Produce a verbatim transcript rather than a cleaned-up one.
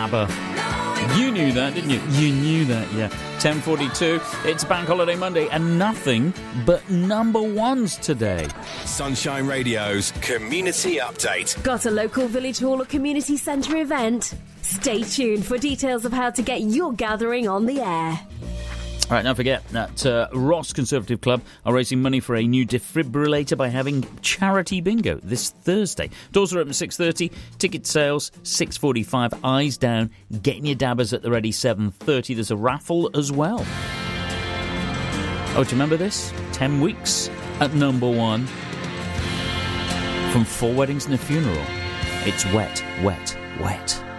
dabber. You knew that, didn't you? You knew that, yeah. ten forty-two, it's Bank Holiday Monday, and nothing but number ones today. Sunshine Radio's Community Update. Got a local village hall or community centre event? Stay tuned for details of how to get your gathering on the air. All right, don't forget that uh, Ross Conservative Club are raising money for a new defibrillator by having charity bingo this Thursday. Doors are open at six thirty, ticket sales six forty-five, eyes down, getting your dabbers at the ready seven thirty. There's a raffle as well. Oh, do you remember this? Ten weeks at number one. From Four Weddings and a Funeral. It's wet, wet, wet.